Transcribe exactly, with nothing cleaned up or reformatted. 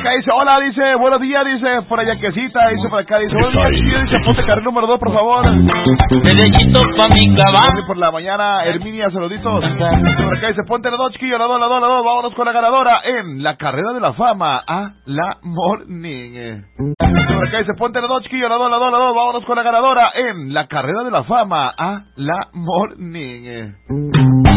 acá dice, hola, dice, buenos días, dice, por allá quesita, dice por acá, dice, buenos días, chiquillo, dice, ponte carril número dos, por favor. Derechito pa' mi caballo. Por la mañana, Herminia, saluditos. Por acá dice, ponte la dos, chiquillo, la dos, la dos, la dos, vámonos con la ganadora en la carrera de la fama a la morning. Por acá dice, ponte la dos, chiquillo, la dos, la dos, la dos, vámonos con la ganadora en la carrera de la fama a la morning.